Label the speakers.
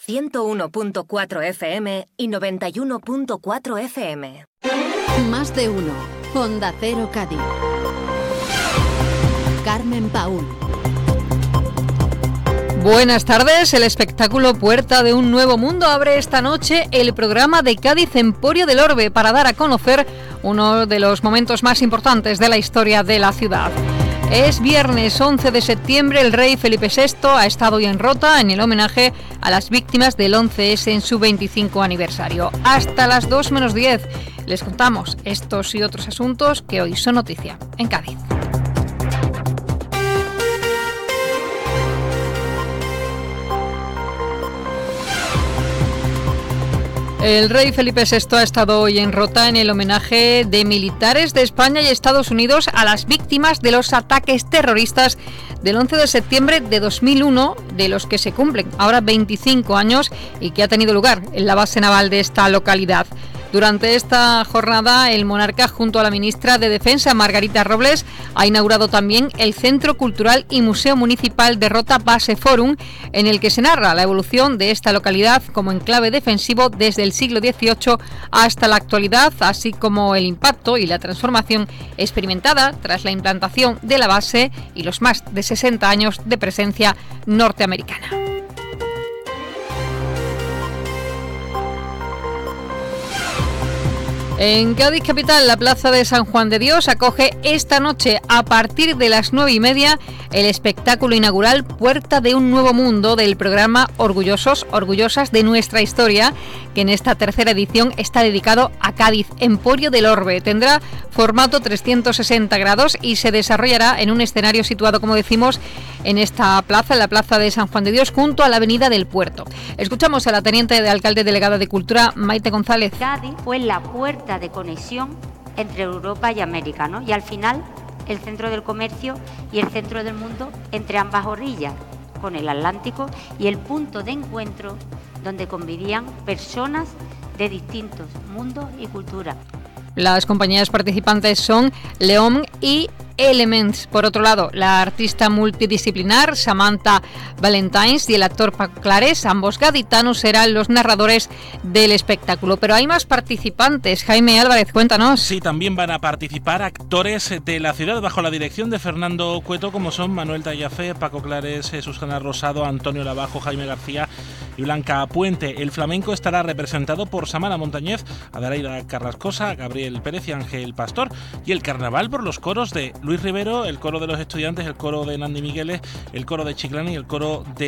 Speaker 1: 101.4 FM y 91.4 FM.
Speaker 2: Más de uno. Onda Cero Cádiz. Carmen Paúl.
Speaker 3: Buenas tardes. El espectáculo Puerta de un Nuevo Mundo abre esta noche el programa de Cádiz Emporio del Orbe para dar a conocer uno de los momentos más importantes de la historia de la ciudad. Es viernes 11 de septiembre, el rey Felipe VI ha estado hoy en Rota en el homenaje a las víctimas del 11S en su 25 aniversario. Hasta las 2 menos 10 les contamos estos y otros asuntos que hoy son noticia en Cádiz. El rey Felipe VI ha estado hoy en Rota en el homenaje de militares de España y Estados Unidos a las víctimas de los ataques terroristas del 11 de septiembre de 2001, de los que se cumplen ahora 25 años y que ha tenido lugar en la base naval de esta localidad. Durante esta jornada, el monarca, junto a la ministra de Defensa, Margarita Robles, ha inaugurado también el Centro Cultural y Museo Municipal de Rota Base Forum, en el que se narra la evolución de esta localidad como enclave defensivo desde el siglo XVIII hasta la actualidad, así como el impacto y la transformación experimentada tras la implantación de la base y los más de 60 años de presencia norteamericana. En Cádiz capital, la plaza de San Juan de Dios acoge esta noche a partir de las 9:30 el espectáculo inaugural Puerta de un Nuevo Mundo del programa Orgullosos, Orgullosas de Nuestra Historia, que en esta tercera edición está dedicado a Cádiz Emporio del Orbe. Tendrá formato 360 grados y se desarrollará en un escenario situado, como decimos, en esta plaza, en la plaza de San Juan de Dios, junto a la avenida del Puerto. Escuchamos a la teniente de alcalde delegada de Cultura, Maite González.
Speaker 4: Cádiz fue la puerta de conexión entre Europa y América, ¿no? Y al final el centro del comercio y el centro del mundo entre ambas orillas, con el Atlántico, y el punto de encuentro donde convivían personas de distintos mundos y culturas.
Speaker 3: Las compañías participantes son León y Elements. Por otro lado, la artista multidisciplinar Samantha Valentines y el actor Paco Clares, ambos gaditanos, serán los narradores del espectáculo. Pero hay más participantes. Jaime Álvarez, cuéntanos.
Speaker 5: Sí, también van a participar actores de la ciudad bajo la dirección de Fernando Cueto, como son Manuel Tallafé, Paco Clares, Susana Rosado, Antonio Lavajo, Jaime García y Blanca Puente. El flamenco estará representado por Samara Montañez, Adelaida Carrascosa, Gabriel Pérez y Ángel Pastor. Y el carnaval por los coros de Luis Rivero, el coro de los estudiantes, el coro de Nandi Migueles, el coro de Chiclana y el coro de